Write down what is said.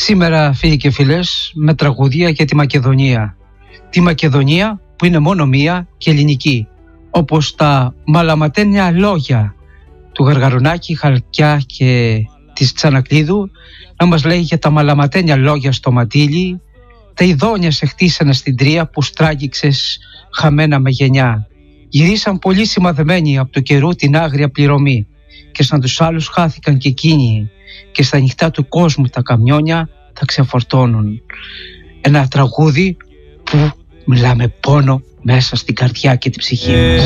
Σήμερα, φίλοι και φίλες, με τραγούδια για τη Μακεδονία. Τη Μακεδονία που είναι μόνο μία και ελληνική, όπως τα μαλαματένια λόγια του Γαργαρουνάκη, Χαλκιά και της Τσανακλείδου, να μας λέει για τα μαλαματένια λόγια στο Ματήλι, τα ειδόνια σε χτίσανε στην Τρία που στράγγιξες χαμένα με γενιά. Γυρίσαν πολύ σημαδεμένοι από το καιρού την άγρια πληρωμή και σαν τους άλλους χάθηκαν και εκείνοι και στα νυχτά του κόσμου τα καμιόνια τα ξεφορτώνουν. Ένα τραγούδι που μιλάμε πόνο μέσα στην καρδιά και την ψυχή μας.